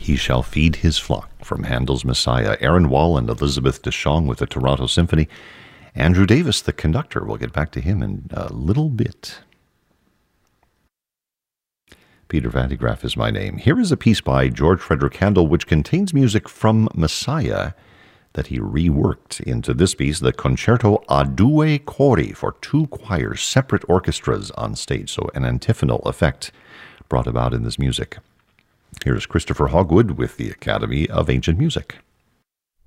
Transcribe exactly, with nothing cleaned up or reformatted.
He Shall Feed His Flock from Handel's Messiah. Aaron Wall and Elizabeth DeShong with the Toronto Symphony. Andrew Davis, the conductor. We'll get back to him in a little bit. Peter Van de Graaff is my name. Here is a piece by George Frederick Handel which contains music from Messiah that he reworked into this piece, the Concerto a due cori, for two choirs, separate orchestras on stage, so an antiphonal effect brought about in this music. Here's Christopher Hogwood with the Academy of Ancient Music.